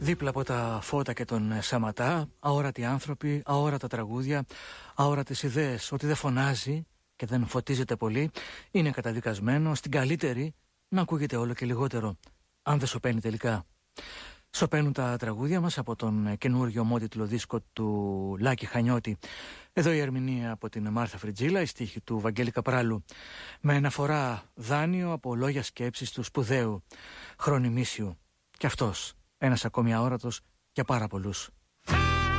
Δίπλα από τα φώτα και τον Σαματά, αόρατοι άνθρωποι, αόρατα τραγούδια, αόρατες ιδέες. Ότι δεν φωνάζει και δεν φωτίζεται πολύ, είναι καταδικασμένο στην καλύτερη να ακούγεται όλο και λιγότερο, αν δεν σωπαίνει τελικά. Σωπαίνουν τα τραγούδια μας από τον καινούριο ομότιτλο δίσκο του Λάκη Χανιώτη. Εδώ η ερμηνεία από την Μάρθα Φριτζίλα, η στίχη του Βαγγέλη Καπράλου, με αναφορά δάνειο από λόγια σκέψης του σπουδαίου Χρόνη Μίσιου. Και αυτός, ένας ακόμη αόρατος για πάρα πολλούς.